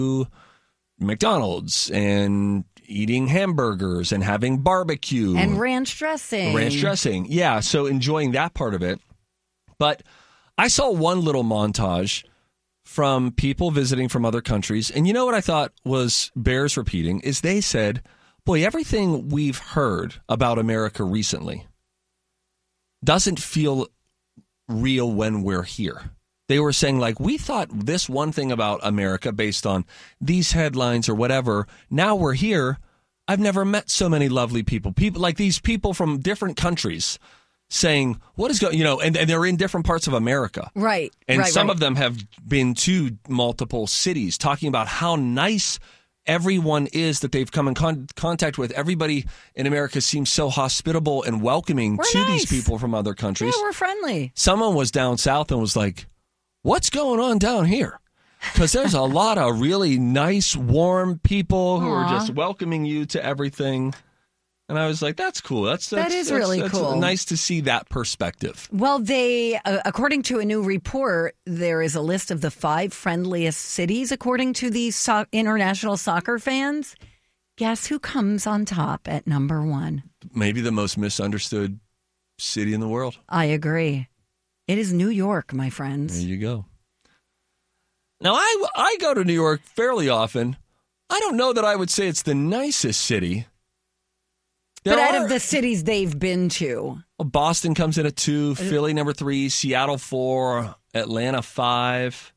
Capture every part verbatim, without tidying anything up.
McDonald's and eating hamburgers and having barbecue. And ranch dressing. Ranch dressing. Yeah, so enjoying that part of it. But I saw one little montage from people visiting from other countries. And you know what I thought was bears repeating is they said, boy, everything we've heard about America recently doesn't feel real when we're here. They were saying, like, we thought this one thing about America based on these headlines or whatever. Now we're here. I've never met so many lovely people. People like these people from different countries saying, what is going, you know, and, and they're in different parts of America. Right. And right, some right. of them have been to multiple cities talking about how nice everyone is that they've come in con- contact with. Everybody in America seems so hospitable and welcoming we're to nice. these people from other countries. Yeah, we're friendly. Someone was down south and was like, what's going on down here? Because there's a lot of really nice, warm people who Aww. are just welcoming you to everything. And I was like, that's cool. That's, that's That is that's, really that's cool. Nice to see that perspective. Well, they, uh, according to a new report, there is a list of the five friendliest cities, according to these so- international soccer fans. Guess who comes on top at number one? Maybe the most misunderstood city in the world. I agree. It is New York, my friends. There you go. Now, I, I go to New York fairly often. I don't know that I would say it's the nicest city. There But out are, of the cities they've been to. well, Boston comes in at two, Philly number three, Seattle four, Atlanta five.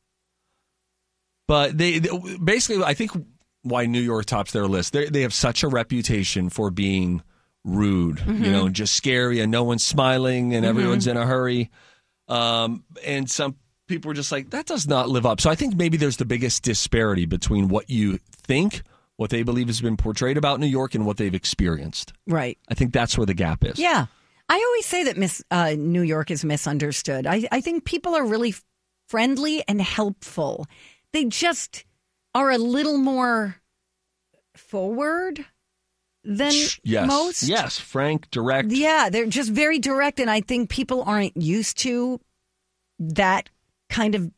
But they, they basically, I think why New York tops their list, they they have such a reputation for being rude, Mm-hmm. you know, just scary, and no one's smiling, and Mm-hmm. everyone's in a hurry. Um, and some people were just like, that does not live up. So I think maybe there's the biggest disparity between what you think, what they believe has been portrayed about New York, and what they've experienced. Right. I think that's where the gap is. Yeah. I always say that Miss uh, New York is misunderstood. I, I think people are really friendly and helpful. They just are a little more forward than Yes. most. Yes. Frank, direct. Yeah, they're just very direct, and I think people aren't used to that kind of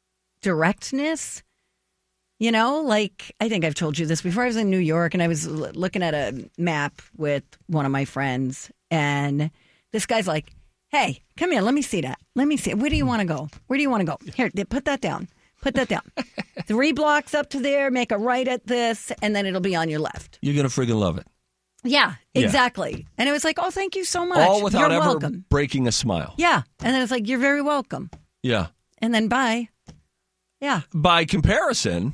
directness. You know, like, I think I've told you this before. I was in New York, and I was l- looking at a map with one of my friends, and this guy's like, hey, come here, let me see that. Let me see. Where do you want to go? Where do you want to go? Here, put that down. Put that down. Three blocks up to there, make a right at this, and then it'll be on your left. You're going to friggin' love it. Yeah, Yeah. exactly. And it was like, oh, thank you so much. All without You're ever welcome. breaking a smile. Yeah. And then it's like, you're very welcome. Yeah. And then bye. Yeah. By comparison,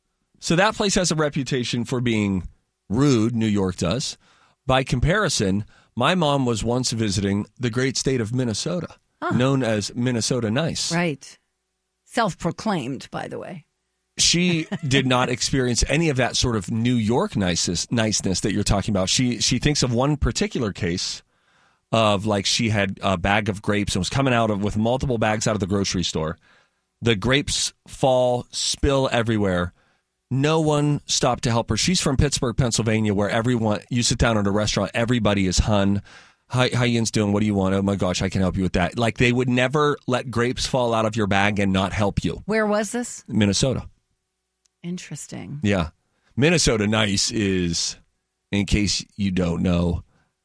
so that place has a reputation for being rude, New York does. By comparison, my mom was once visiting the great state of Minnesota, Huh. known as Minnesota Nice. Right. Self-proclaimed, by the way. She did not experience any of that sort of New York niceness, niceness that you're talking about. She she thinks of one particular case of, like, she had a bag of grapes and was coming out of with multiple bags out of the grocery store. The grapes fall, spill everywhere. No one stopped to help her. She's from Pittsburgh, Pennsylvania, where everyone, you sit down at a restaurant, everybody is hun. Hi, how yin's doing? What do you want? Oh my gosh, I can help you with that. Like, they would never let grapes fall out of your bag and not help you. Where was this? Minnesota. Interesting. Yeah. Minnesota Nice is, in case you don't know,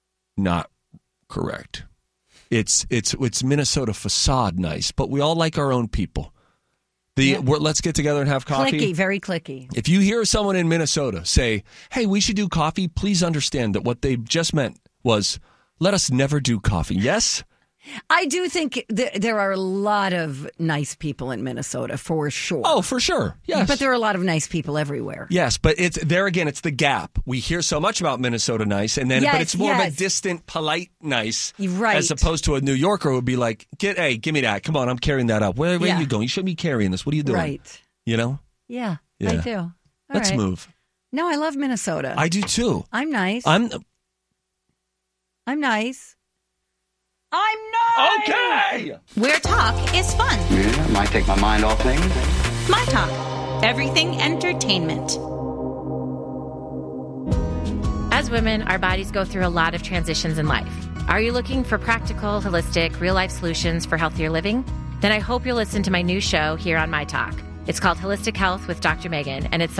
not correct. It's it's it's Minnesota facade nice, but we all like our own people. The Yeah. we're, let's get together and have coffee. Clicky, very clicky. If you hear someone in Minnesota say, hey, we should do coffee, please understand that what they just meant was, let us never do coffee. Yes? I do think th- there are a lot of nice people in Minnesota, for sure. Oh, for sure. Yes. But there are a lot of nice people everywhere. Yes, but it's there again, it's the gap. We hear so much about Minnesota nice, and then Yes, but it's more of yes. a distant, polite nice. Right. As opposed to a New Yorker who would be like, Get hey, give me that. Come on, I'm carrying that up. Where, where Yeah. are you going? You shouldn't be carrying this. What are you doing? Right. You know? Yeah, Yeah. I do. All Let's right. move. No, I love Minnesota. I do too. I'm nice. I'm I'm nice. I'm nice. okay. Where talk is fun. Yeah, might take my mind off things. My Talk. Everything entertainment. As women, our bodies go through a lot of transitions in life. Are you looking for practical, holistic, real-life solutions for healthier living? Then I hope you'll listen to my new show here on My Talk. It's called Holistic Health with Doctor Megan, and it's